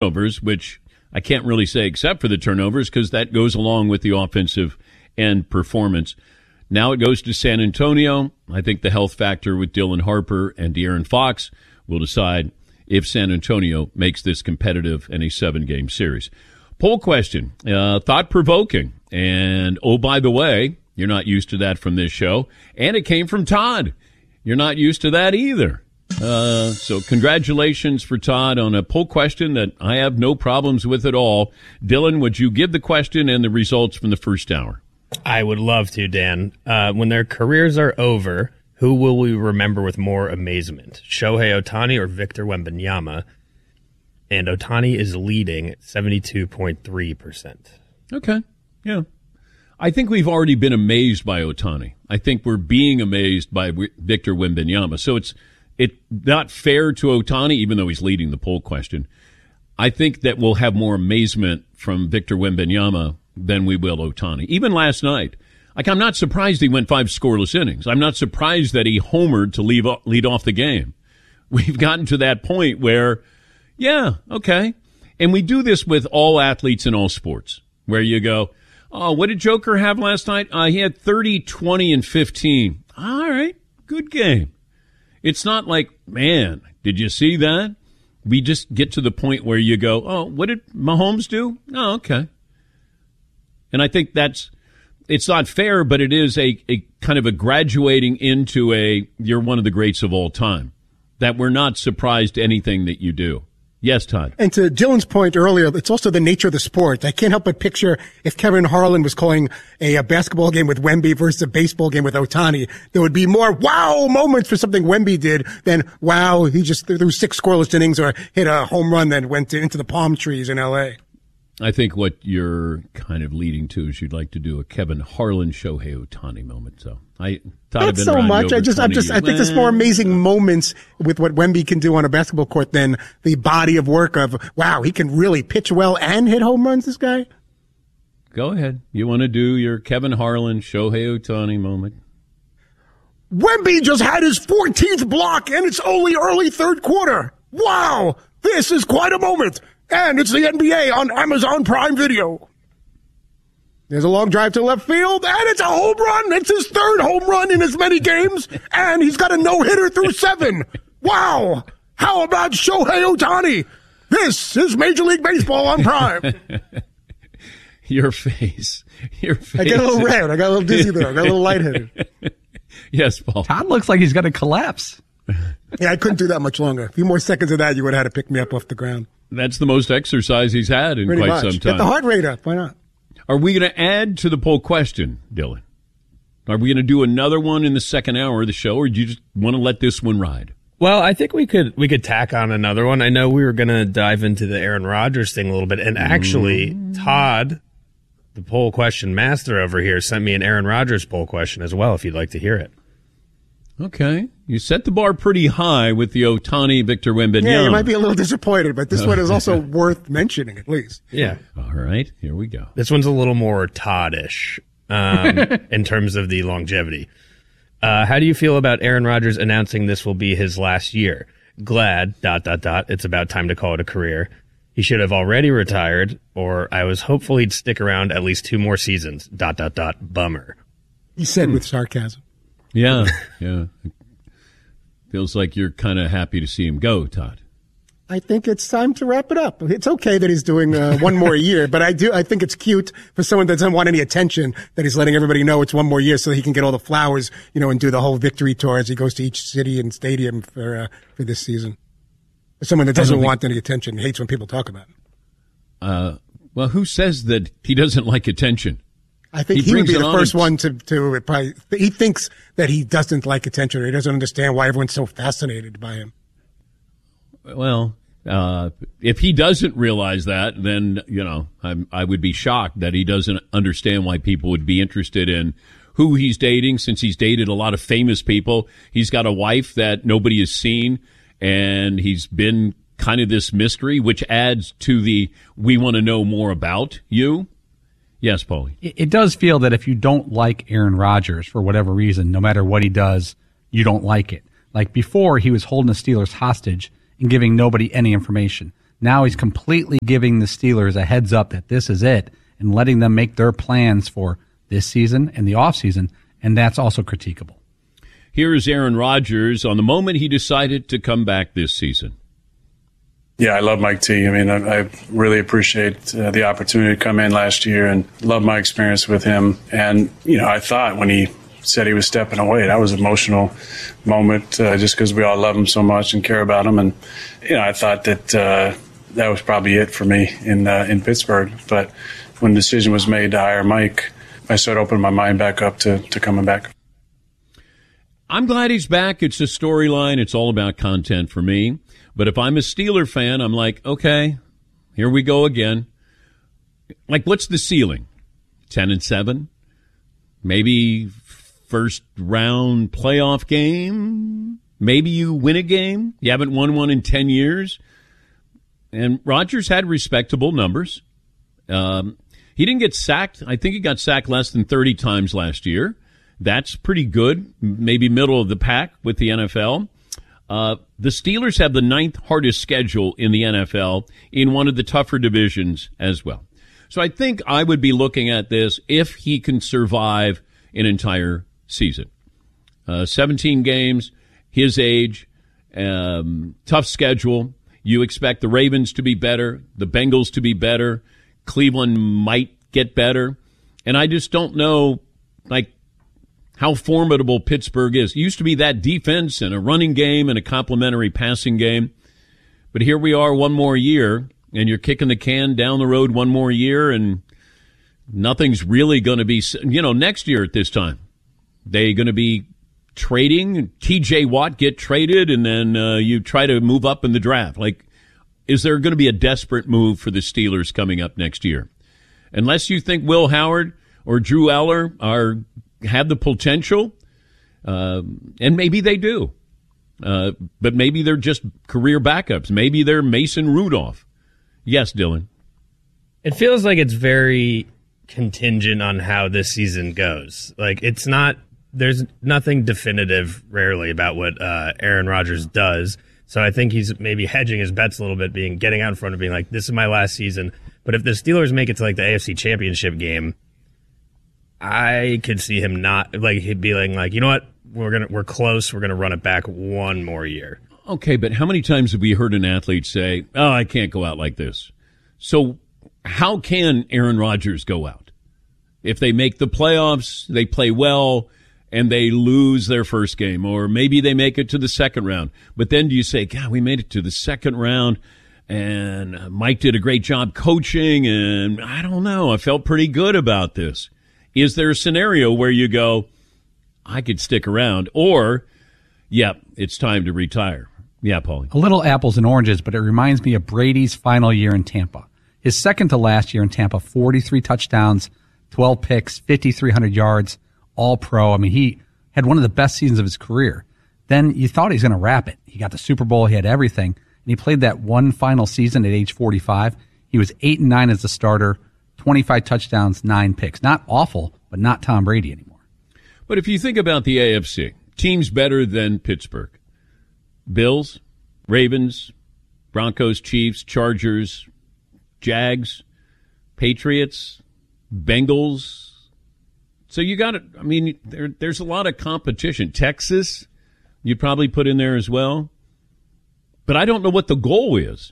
turnovers, which I can't really say except for the turnovers because that goes along with the offensive end performance. Now it goes to San Antonio. I think the health factor with Dylan Harper and De'Aaron Fox will decide if San Antonio makes this competitive in a 7-game series. Poll question, thought-provoking. And, oh, by the way, you're not used to that from this show. And it came from Todd. You're not used to that either. So congratulations for Todd on a poll question that I have no problems with at all. Dylan, would you give the question and the results from the first hour? I would love to, Dan. When their careers are over, who will we remember with more amazement? Shohei Ohtani or Victor Wembanyama? And Ohtani is leading at 72.3%. Okay, yeah. I think we've already been amazed by Ohtani. I think we're being amazed by Victor Wembanyama. So it's not fair to Ohtani, even though he's leading the poll question. I think that we'll have more amazement from Victor Wembanyama than we will Ohtani. Even last night, I'm not surprised he went 5 scoreless innings. I'm not surprised that he homered to lead off the game. We've gotten to that point where, yeah, okay. And we do this with all athletes in all sports, where you go, oh, what did Joker have last night? He had 30, 20, and 15. All right, good game. It's not like, man, did you see that? We just get to the point where you go, oh, what did Mahomes do? Oh, okay. And I think it's not fair, but it is a kind of a graduating into you're one of the greats of all time, that we're not surprised at anything that you do. Yes, Todd. And to Dylan's point earlier, it's also the nature of the sport. I can't help but picture if Kevin Harlan was calling a basketball game with Wemby versus a baseball game with Ohtani, there would be more wow moments for something Wemby did than wow, he just threw 6 scoreless innings or hit a home run that went into the palm trees in L.A. I think what you're kind of leading to is you'd like to do a Kevin Harlan Shohei Ohtani moment. So not so much. I think there's more amazing moments with what Wemby can do on a basketball court than the body of work of, wow, he can really pitch well and hit home runs, this guy. Go ahead. You want to do your Kevin Harlan Shohei Ohtani moment? Wemby just had his 14th block and it's only early third quarter. Wow, this is quite a moment. And it's the NBA on Amazon Prime Video. There's a long drive to left field, and it's a home run. It's his 3rd home run in as many games, and he's got a no-hitter through 7. Wow. How about Shohei Ohtani? This is Major League Baseball on Prime. Your face. I got a little red. I got a little dizzy there. I got a little lightheaded. Yes, Paul. Todd looks like he's going to collapse. Yeah, I couldn't do that much longer. A few more seconds of that, you would have had to pick me up off the ground. That's the most exercise he's had in Pretty quite much. some time. Get the heart rate up. Why not? Are we going to add to the poll question, Dylan? Are we going to do another one in the second hour of the show, or do you just want to let this one ride? Well, I think we could tack on another one. I know we were going to dive into the Aaron Rodgers thing a little bit, and actually, Todd, the poll question master over here, sent me an Aaron Rodgers poll question as well, if you'd like to hear it. Okay. You set the bar pretty high with the Ohtani Victor Wembanyama. Yeah, you might be a little disappointed, but this one is also worth mentioning at least. Yeah. All right. Here we go. This one's a little more Todd-ish in terms of the longevity. How do you feel about Aaron Rodgers announcing this will be his last year? Glad, ... It's about time to call it a career. He should have already retired, or I was hopeful he'd stick around at least 2 more seasons, ... Bummer. He said with sarcasm. Yeah, yeah. Feels like you're kind of happy to see him go, Todd. I think it's time to wrap it up. It's okay that he's doing one more year, but I think it's cute for someone that doesn't want any attention that he's letting everybody know it's one more year so he can get all the flowers, and do the whole victory tour as he goes to each city and stadium for this season. For someone that doesn't want any attention, hates when people talk about it. Well, who says that he doesn't like attention? I think he would be the first one to probably. He thinks that he doesn't like attention, or he doesn't understand why everyone's so fascinated by him. Well, if he doesn't realize that, then I would be shocked that he doesn't understand why people would be interested in who he's dating. Since he's dated a lot of famous people, he's got a wife that nobody has seen, and he's been kind of this mystery, which adds to the we want to know more about you. Yes, Paulie. It does feel that if you don't like Aaron Rodgers for whatever reason, no matter what he does, you don't like it. Like before, he was holding the Steelers hostage and giving nobody any information. Now he's completely giving the Steelers a heads up that this is it and letting them make their plans for this season and the offseason, and that's also critiquable. Here is Aaron Rodgers on the moment he decided to come back this season. Yeah, I love Mike T. I mean, I really appreciate the opportunity to come in last year and love my experience with him. And, I thought when he said he was stepping away, that was an emotional moment just because we all love him so much and care about him. And, I thought that that was probably it for me in Pittsburgh. But when the decision was made to hire Mike, I started opening my mind back up to coming back. I'm glad he's back. It's a storyline. It's all about content for me. But if I'm a Steeler fan, I'm like, okay, here we go again. Like, what's the ceiling? 10-7? Maybe first round playoff game? Maybe you win a game? You haven't won one in 10 years? And Rodgers had respectable numbers. He didn't get sacked. I think he got sacked less than 30 times last year. That's pretty good, maybe middle of the pack with the NFL. The Steelers have the 9th hardest schedule in the NFL in one of the tougher divisions as well. So I think I would be looking at this if he can survive an entire season. 17 games, his age, tough schedule. You expect the Ravens to be better, the Bengals to be better, Cleveland might get better. And I just don't know, how formidable Pittsburgh is. It used to be that defense and a running game and a complementary passing game. But here we are one more year, and you're kicking the can down the road one more year, and nothing's really going to be, next year at this time. They're going to be trading, T.J. Watt get traded, and then you try to move up in the draft. Is there going to be a desperate move for the Steelers coming up next year? Unless you think Will Howard or Drew Eller have the potential, and maybe they do. But maybe they're just career backups. Maybe they're Mason Rudolph. Yes, Dylan. It feels like it's very contingent on how this season goes. There's nothing definitive rarely about what Aaron Rodgers does. So I think he's maybe hedging his bets a little bit, getting out in front of being like, this is my last season. But if the Steelers make it to the AFC Championship game, I could see him not he'd be like, you know what, we're close, we're gonna run it back one more year. Okay, but how many times have we heard an athlete say, "Oh, I can't go out like this"? So how can Aaron Rodgers go out if they make the playoffs, they play well, and they lose their first game, or maybe they make it to the second round? But then do you say, "God, we made it to the second round"? And Mike did a great job coaching, and I don't know, I felt pretty good about this. Is there a scenario where you go, I could stick around, or, it's time to retire? Yeah, Paulie. A little apples and oranges, but it reminds me of Brady's final year in Tampa. His second to last year in Tampa, 43 touchdowns, 12 picks, 5,300 yards, all pro. I mean, he had one of the best seasons of his career. Then you thought he was going to wrap it. He got the Super Bowl, he had everything, and he played that one final season at age 45. He was 8-9 as the starter, 25 touchdowns, 9 picks. Not awful, but not Tom Brady anymore. But if you think about the AFC, teams better than Pittsburgh: Bills, Ravens, Broncos, Chiefs, Chargers, Jags, Patriots, Bengals. So you got it. I mean, there's a lot of competition. Texas, you'd probably put in there as well. But I don't know what the goal is.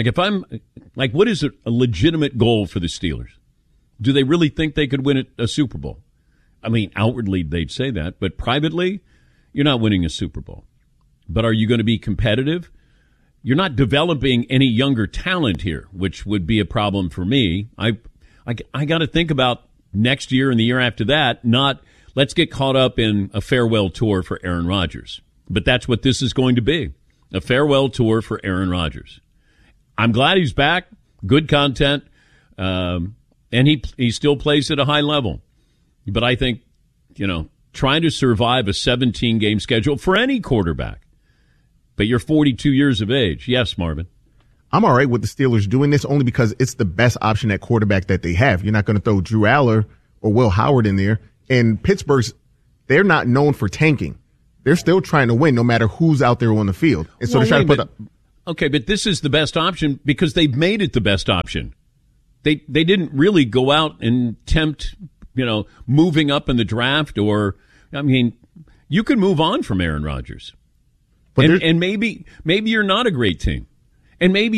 What is a legitimate goal for the Steelers? Do they really think they could win a Super Bowl? I mean, outwardly they'd say that, but privately, you're not winning a Super Bowl. But are you going to be competitive? You're not developing any younger talent here, which would be a problem for me. I got to think about next year and the year after that, not let's get caught up in a farewell tour for Aaron Rodgers. But that's what this is going to be, a farewell tour for Aaron Rodgers. I'm glad he's back. Good content. And he still plays at a high level. But I think, trying to survive a 17-game schedule for any quarterback. But you're 42 years of age. Yes, Marvin. I'm all right with the Steelers doing this only because it's the best option at quarterback that they have. You're not going to throw Drew Aller or Will Howard in there. And they're not known for tanking. They're still trying to win no matter who's out there on the field. And so they're trying to put up. Okay, but this is the best option because they've made it the best option. They didn't really go out and tempt, moving up in the draft you can move on from Aaron Rodgers. And maybe you're not a great team. And maybe